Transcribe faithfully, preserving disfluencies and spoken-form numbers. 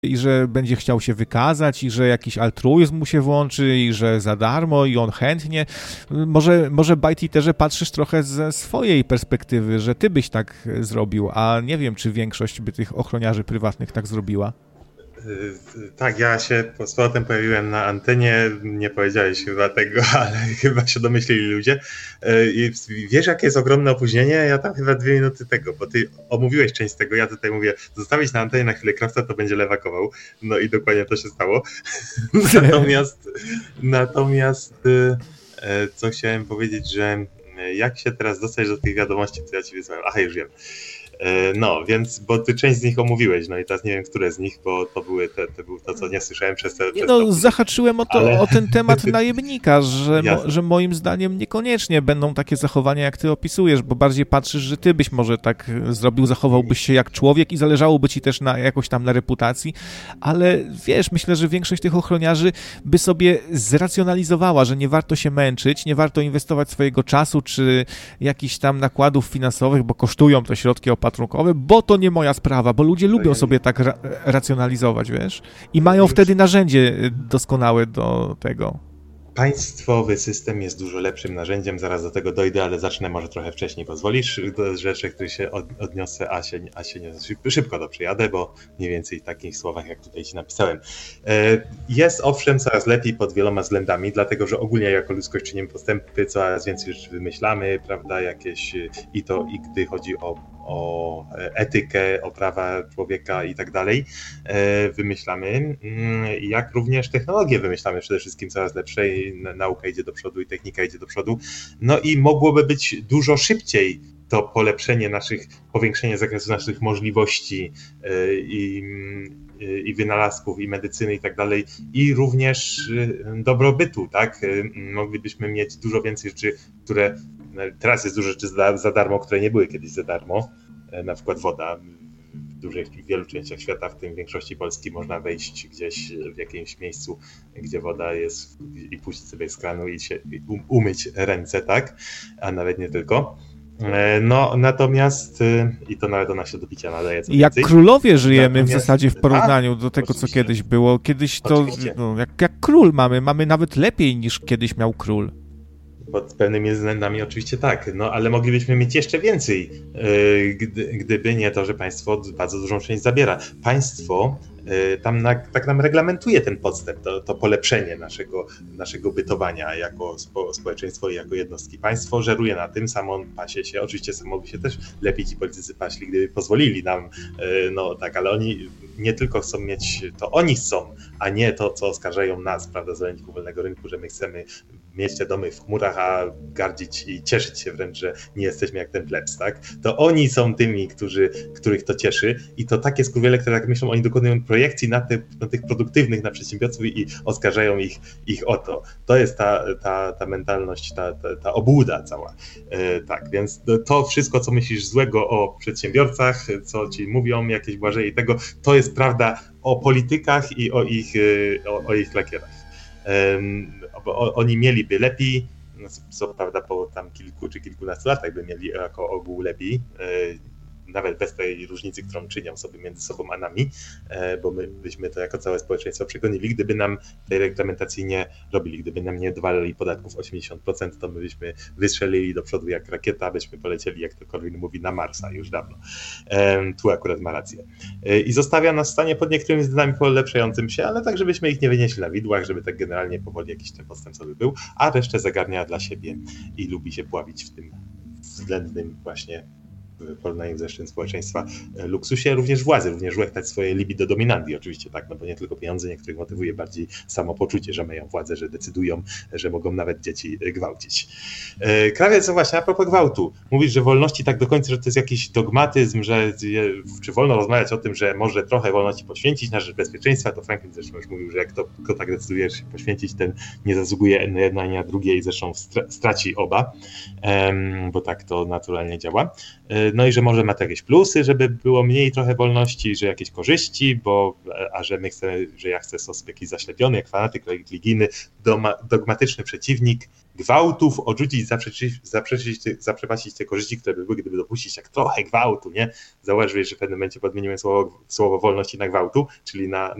i że będzie chciał się wykazać, i że jakiś altruizm mu się włączy, i że za darmo, i on chętnie. Może, może ByteEaterze patrzysz trochę ze swojej perspektywy, że ty byś tak zrobił, a nie wiem, czy większość by tych ochroniarzy prywatnych tak zrobiła. Tak, ja się z powrotem pojawiłem na antenie, nie powiedziałeś chyba tego, ale chyba się domyślili ludzie. I wiesz, jakie jest ogromne opóźnienie? Ja tam chyba dwie minuty tego, bo ty omówiłeś część tego, ja tutaj mówię, zostawić na antenie na chwilę Krawca, to będzie lewakował. No i dokładnie to się stało. natomiast, natomiast co chciałem powiedzieć, że jak się teraz dostać do tych wiadomości, co ja ci wysłałem? Aha, już wiem. No, więc, bo ty część z nich omówiłeś, no i teraz nie wiem, które z nich, bo to były te, to, było to co nie słyszałem przez te... Nie przez no, to, zahaczyłem o, to, ale... o ten temat najemnika, że, mo, Jasne. że moim zdaniem niekoniecznie będą takie zachowania, jak ty opisujesz, bo bardziej patrzysz, że ty byś może tak zrobił, zachowałbyś się jak człowiek i zależałoby ci też na jakoś tam na reputacji, ale wiesz, myślę, że większość tych ochroniarzy by sobie zracjonalizowała, że nie warto się męczyć, nie warto inwestować swojego czasu czy jakichś tam nakładów finansowych, bo kosztują to środki opatrunkowe, bo to nie moja sprawa, bo ludzie lubią sobie tak ra- racjonalizować, wiesz? I mają wtedy narzędzie doskonałe do tego. Państwowy system jest dużo lepszym narzędziem, zaraz do tego dojdę, ale zacznę może trochę wcześniej, pozwolisz? Do rzeczy, których się odniosę, a się, a się nie szybko do przyjadę, bo mniej więcej w takich słowach, jak tutaj ci napisałem. Jest owszem coraz lepiej pod wieloma względami, dlatego że ogólnie jako ludzkość czynimy postępy, coraz więcej rzeczy wymyślamy, prawda, jakieś i to i gdy chodzi o, o etykę, o prawa człowieka i tak dalej, wymyślamy, jak również technologie wymyślamy przede wszystkim coraz lepsze. Nauka idzie do przodu i technika idzie do przodu. No i mogłoby być dużo szybciej to polepszenie naszych, powiększenie zakresu naszych możliwości i, i wynalazków, i medycyny i tak dalej, i również dobrobytu, tak? Moglibyśmy mieć dużo więcej rzeczy, które teraz jest dużo rzeczy za, za darmo, które nie były kiedyś za darmo, na przykład woda. W dużej, w wielu częściach świata, w tym w większości Polski, można wejść gdzieś w jakimś miejscu, gdzie woda jest i puścić sobie z kranu i się um, umyć ręce, tak? A nawet nie tylko. No, natomiast i to nawet ona się do picia nadaje. Co jak więcej. królowie żyjemy Natomiast, w zasadzie w porównaniu a, do tego, oczywiście. co kiedyś było. Kiedyś to, no, jak, jak król mamy, mamy nawet lepiej niż kiedyś miał król. Pod pewnymi względami oczywiście tak, no ale moglibyśmy mieć jeszcze więcej, yy, gdy, gdyby nie to, że państwo bardzo dużą część zabiera. Państwo yy, tam na, tak nam reglamentuje ten podstęp, to, to polepszenie naszego, naszego bytowania jako spo, społeczeństwo i jako jednostki. Państwo żeruje na tym, samo pasie się, oczywiście samo by się też lepiej ci politycy paśli, gdyby pozwolili nam, yy, no tak, ale oni nie tylko chcą mieć, to oni chcą, a nie to, co oskarżają nas, prawda, zwolenników wolnego rynku, że my chcemy mieć te domy w chmurach, a gardzić i cieszyć się wręcz, że nie jesteśmy jak ten plebs, tak? To oni są tymi, którzy, których to cieszy i to takie skurwiele, które tak myślą, oni dokonują projekcji na, te, na tych produktywnych, na przedsiębiorców i oskarżają ich, ich o to. To jest ta, ta, ta mentalność, ta, ta, ta obłuda cała. E, tak, więc to wszystko, co myślisz złego o przedsiębiorcach, co ci mówią, jakieś błażeje i tego, to jest prawda o politykach i o ich, o, o ich lakierach. E, bo oni mieliby lepiej, no co prawda po tam kilku czy kilkunastu latach by mieli jako ogół lepiej, nawet bez tej różnicy, którą czynią sobie między sobą a nami, bo my byśmy to jako całe społeczeństwo przegonili, gdyby nam tej reglamentacji nie robili, gdyby nam nie dwalili podatków osiemdziesiąt procent, to my byśmy wystrzelili do przodu jak rakieta, byśmy polecieli, jak to Korwin mówi, na Marsa już dawno. Tu akurat ma rację. I zostawia nas w stanie pod niektórymi względami polepszającym się, ale tak, żebyśmy ich nie wynieśli na widłach, żeby tak generalnie powoli jakiś ten postęp sobie był, a resztę zagarnia dla siebie i lubi się pławić w tym względnym właśnie w porównaniu z resztą społeczeństwa luksusie, również władzy, również łechtać swoje libido dominandi, oczywiście tak, no bo nie tylko pieniądze, niektórych motywuje bardziej samopoczucie, że mają władzę, że decydują, że mogą nawet dzieci gwałcić. Krawiec, no właśnie, a propos gwałtu, mówisz, że wolności tak do końca, że to jest jakiś dogmatyzm, że czy wolno rozmawiać o tym, że może trochę wolności poświęcić na rzecz bezpieczeństwa, to Franklin zresztą już mówił, że jak to, kto tak decyduje, że się poświęcić, ten nie zasługuje na jedno ani na drugie i zresztą straci oba, bo tak to naturalnie działa. no i że może ma to jakieś plusy, żeby było mniej trochę wolności, że jakieś korzyści, bo, a że my chcemy, że ja chcę sos jakiś zaślepiony, jak fanatyk religijny, dogmatyczny przeciwnik gwałtów, odrzucić, zaprzeczyć, zaprzeczyć, zaprzepaścić te korzyści, które by były, gdyby dopuścić tak trochę gwałtu, nie? Zauważyłeś, że w pewnym momencie podmieniłem słowo, słowo wolności na gwałtu, czyli na